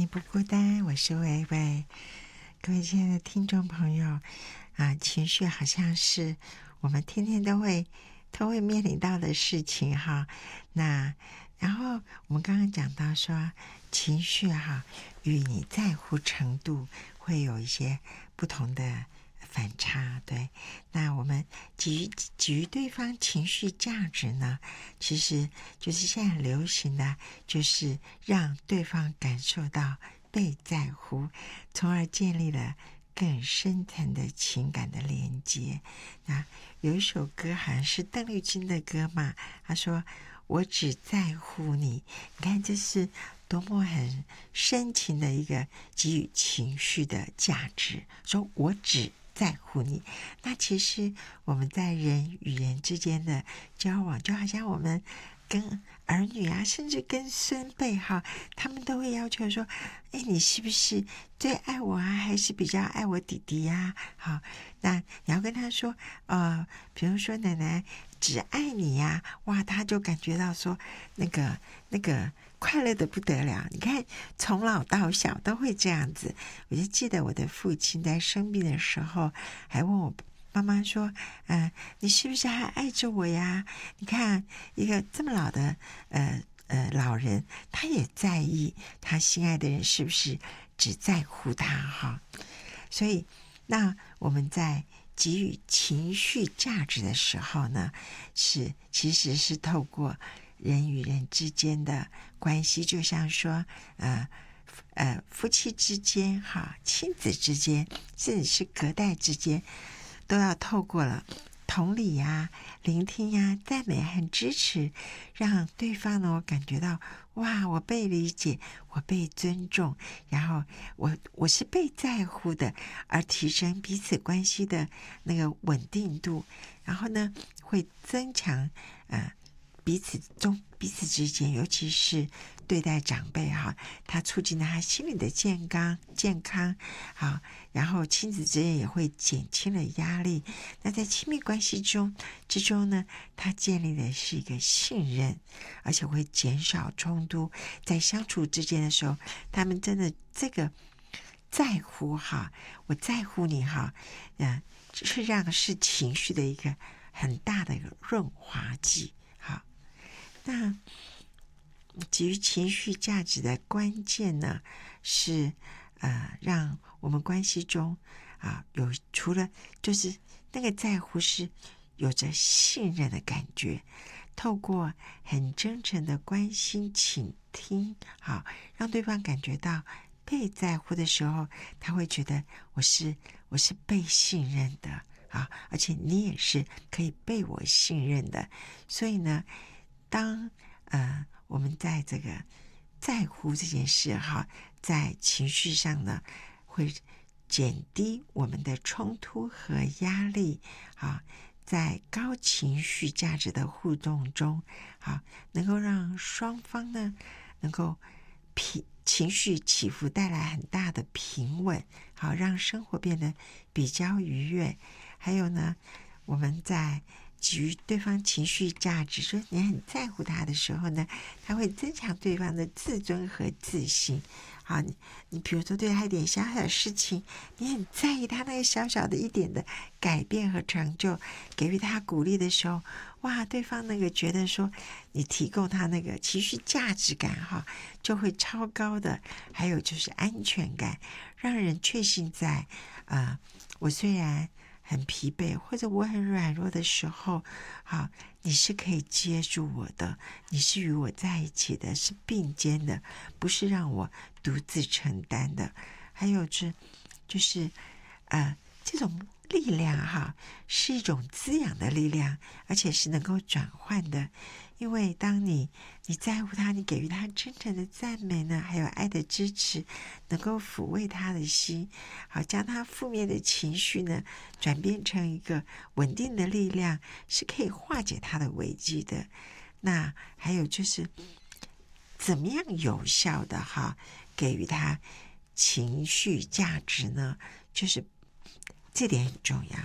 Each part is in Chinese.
你不孤单，我是薇薇。各位亲爱的听众朋友情绪好像是我们天天都会面临到的事情哈。那然后我们刚刚讲到说，情绪与你在乎程度会有一些不同的反差，对。那我们给予对方情绪价值呢，其实就是现在流行的，就是让对方感受到被在乎，从而建立了更深层的情感的连接。那有一首歌好像是邓丽君的歌嘛，他说我只在乎你，你看这是多么很深情的一个给予情绪的价值，说我只在乎你。那其实我们在人与人之间的交往，就好像我们跟儿女甚至跟孙辈他们都会要求说，你是不是最爱我还是比较爱我弟弟呀？好，那你要跟他说比如说奶奶只爱你呀，哇，他就感觉到说那个快乐的不得了。你看从老到小都会这样子。我就记得我的父亲在生病的时候还问我妈妈说你是不是还爱着我呀？你看一个这么老的老人，他也在意他心爱的人是不是只在乎他所以那我们在给予情绪价值的时候呢，其实是透过人与人之间的关系，就像说夫妻之间亲子之间，甚至是隔代之间，都要透过了同理聆听赞美和支持，让对方呢感觉到哇，我被理解，我被尊重，然后我是被在乎的，而提升彼此关系的那个稳定度，然后呢会增强彼此之间，尤其是对待长辈它促进了他心理的健康然后亲子之间也会减轻了压力。那在亲密关系之中呢，它建立的是一个信任，而且会减少冲突。在相处之间的时候，他们真的这个在乎我在乎你就是让是情绪的一个很大的一个润滑剂。那给予情绪价值的关键呢，是让我们关系中除了就是那个在乎是有着信任的感觉，透过很真诚的关心倾听让对方感觉到被在乎的时候，他会觉得我是被信任的而且你也是可以被我信任的。所以呢，当我们在这个在乎这件事在情绪上呢，会减低我们的冲突和压力在高情绪价值的互动中能够让双方呢能够情绪起伏带来很大的平稳让生活变得比较愉悦。还有呢，我们在给予对方情绪价值，说你很在乎他的时候呢，他会增强对方的自尊和自信。你比如说对他一点小小的事情，你很在意他那个小小的一点的改变和成就，给予他鼓励的时候，哇，对方那个觉得说你提供他那个情绪价值感就会超高的。还有就是安全感，让人确信在我虽然很疲惫或者我很软弱的时候你是可以接住我的，你是与我在一起的，是并肩的，不是让我独自承担的。还有就是这种力量是一种滋养的力量，而且是能够转换的。因为当你在乎他，你给予他真诚的赞美呢，还有爱的支持，能够抚慰他的心将他负面的情绪呢转变成一个稳定的力量，是可以化解他的危机的。那还有就是怎么样有效的给予他情绪价值呢？就是这点很重要。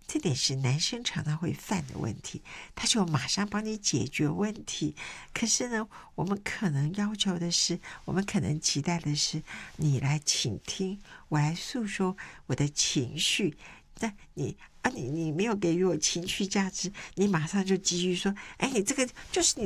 这点是男生常常会犯的问题，他就马上帮你解决问题。可是呢，我们可能要求的是，我们可能期待的是，你来倾听，我来诉说我的情绪。但你没有给予我情绪价值，你马上就急于说，哎，你这个就是你